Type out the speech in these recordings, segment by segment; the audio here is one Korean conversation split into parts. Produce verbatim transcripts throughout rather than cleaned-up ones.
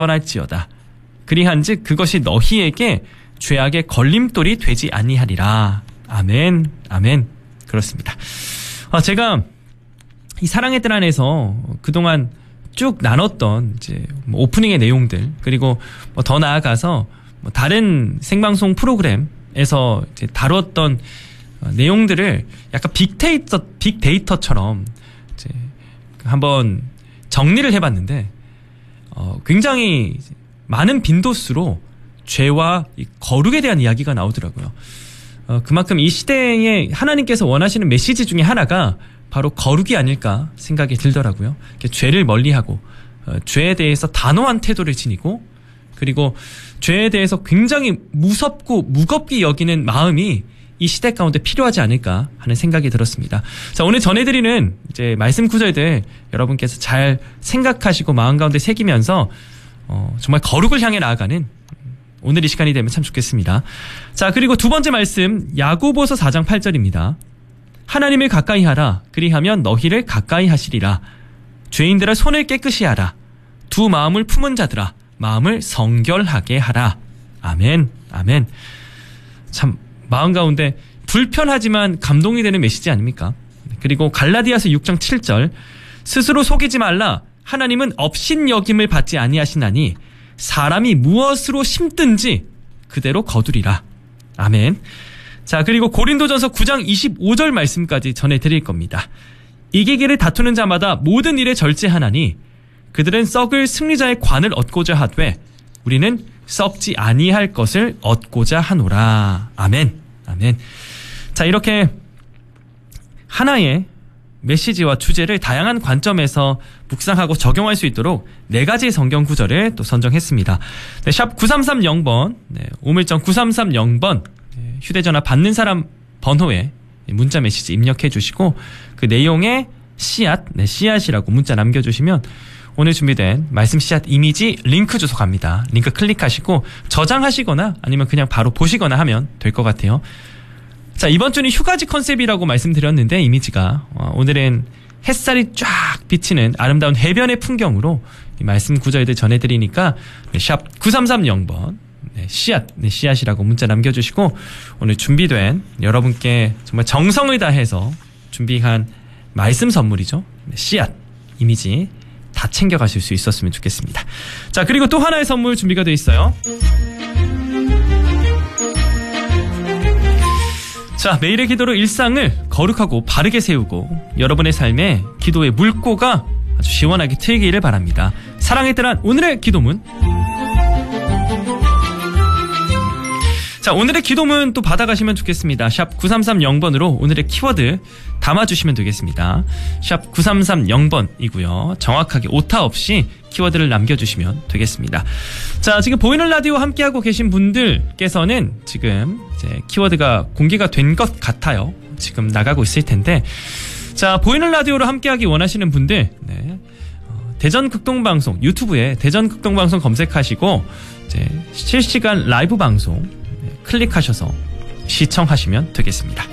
떠날지어다. 그리한즉 그것이 너희에게 죄악의 걸림돌이 되지 아니하리라. 아멘, 아멘. 그렇습니다. 아, 제가 이 사랑의 뜰 안에서 그동안 쭉 나눴던 이제 뭐 오프닝의 내용들, 그리고 뭐 더 나아가서 뭐 다른 생방송 프로그램에서 이제 다뤘던 내용들을 약간 빅데이터, 빅데이터처럼 이제 한번 정리를 해봤는데, 어, 굉장히 많은 빈도수로 죄와 이 거룩에 대한 이야기가 나오더라고요. 어, 그만큼 이 시대에 하나님께서 원하시는 메시지 중에 하나가 바로 거룩이 아닐까 생각이 들더라고요. 죄를 멀리하고 어, 죄에 대해서 단호한 태도를 지니고, 그리고 죄에 대해서 굉장히 무섭고 무겁게 여기는 마음이 이 시대 가운데 필요하지 않을까 하는 생각이 들었습니다. 자, 오늘 전해드리는 이제 말씀 구절들 여러분께서 잘 생각하시고 마음 가운데 새기면서 어, 정말 거룩을 향해 나아가는 오늘 이 시간이 되면 참 좋겠습니다. 자, 그리고 두 번째 말씀, 야고보서 사 장 팔 절입니다. 하나님을 가까이 하라. 그리하면 너희를 가까이 하시리라. 죄인들아 손을 깨끗이 하라. 두 마음을 품은 자들아 마음을 성결하게 하라. 아멘, 아멘. 참 마음 가운데 불편하지만 감동이 되는 메시지 아닙니까? 그리고 갈라디아서 육 장 칠 절, 스스로 속이지 말라. 하나님은 업신여김을 받지 아니하시나니 사람이 무엇으로 심든지 그대로 거두리라. 아멘. 자, 그리고 고린도전서 구 장 이십오 절 말씀까지 전해드릴 겁니다. 이기기를 다투는 자마다 모든 일에 절제하나니 그들은 썩을 승리자의 관을 얻고자 하되 우리는 썩지 아니할 것을 얻고자 하노라. 아멘, 아멘. 자, 이렇게 하나의 메시지와 주제를 다양한 관점에서 묵상하고 적용할 수 있도록 네 가지의 성경 구절을 또 선정했습니다. 네, 샵 구삼삼영 번, 네, 우물정 구삼삼영 번, 네, 휴대전화 받는 사람 번호에 문자 메시지 입력해 주시고 그 내용에 씨앗, 네, 씨앗이라고 문자 남겨주시면 오늘 준비된 말씀 씨앗 이미지 링크 주소 갑니다. 링크 클릭하시고 저장하시거나 아니면 그냥 바로 보시거나 하면 될 것 같아요. 자, 이번 주는 휴가지 컨셉이라고 말씀드렸는데 이미지가 어, 오늘은 햇살이 쫙 비치는 아름다운 해변의 풍경으로 이 말씀 구절들 전해드리니까 네, 샵 구삼삼영 번, 네, 씨앗, 네, 씨앗이라고 문자 남겨주시고 오늘 준비된 여러분께 정말 정성을 다해서 준비한 말씀 선물이죠. 네, 씨앗 이미지 다 챙겨가실 수 있었으면 좋겠습니다. 자, 그리고 또 하나의 선물 준비가 되어 있어요. 자, 매일의 기도로 일상을 거룩하고 바르게 세우고 여러분의 삶에 기도의 물꼬가 아주 시원하게 트이기를 바랍니다. 사랑의 뜰 안 오늘의 기도문. 자, 오늘의 기도문 또 받아가시면 좋겠습니다. 샵 구삼삼영 번으로 오늘의 키워드 담아주시면 되겠습니다. 샵 구삼삼영 번이고요. 정확하게 오타 없이 키워드를 남겨주시면 되겠습니다. 자, 지금 보이는 라디오 함께하고 계신 분들께서는 지금 이제 키워드가 공개가 된 것 같아요. 지금 나가고 있을 텐데, 자, 보이는 라디오로 함께하기 원하시는 분들, 네, 어, 대전 극동방송 유튜브에 대전 극동방송 검색하시고 이제 실시간 라이브 방송 클릭하셔서 시청하시면 되겠습니다.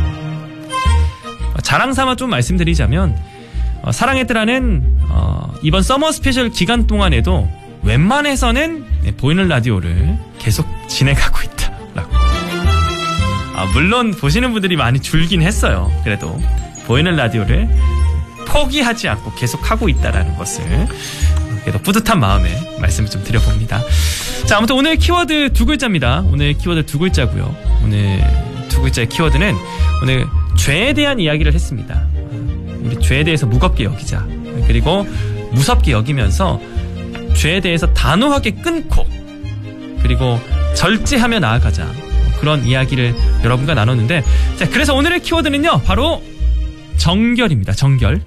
어, 자랑삼아 좀 말씀드리자면 어, 사랑의 뜰안은 어, 이번 서머 스페셜 기간 동안에도 웬만해서는 네, 보이는 라디오를 계속 진행하고 있다라고. 아, 물론 보시는 분들이 많이 줄긴 했어요. 그래도 보이는 라디오를 포기하지 않고 계속 하고 있다라는 것을 그래도 뿌듯한 마음에 말씀을 좀 드려봅니다. 자, 아무튼 오늘 키워드 두 글자입니다. 오늘 키워드 두 글자고요. 오늘 두 글자의 키워드는 오늘 죄에 대한 이야기를 했습니다. 우리 죄에 대해서 무겁게 여기자. 그리고 무섭게 여기면서 죄에 대해서 단호하게 끊고 그리고 절제하며 나아가자. 그런 이야기를 여러분과 나눴는데, 자, 그래서 오늘의 키워드는요, 바로 정결입니다. 정결.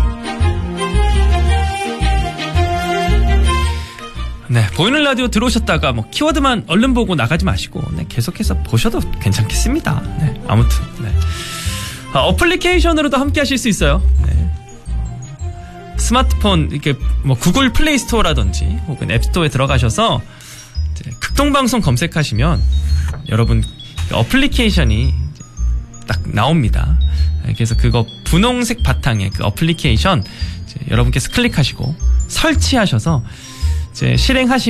네, 보이는 라디오 들어오셨다가 뭐 키워드만 얼른 보고 나가지 마시고 네, 계속해서 보셔도 괜찮겠습니다. 네, 아무튼 네. 아, 어플리케이션으로도 함께 하실 수 있어요. 네. 스마트폰 이렇게 뭐 구글 플레이 스토어라든지 혹은 앱스토어에 들어가셔서 이제 극동방송 검색하시면 여러분 그 어플리케이션이 딱 나옵니다. 그래서 그거 분홍색 바탕에 그 어플리케이션 이제 여러분께서 클릭하시고 설치하셔서 이제 실행하시면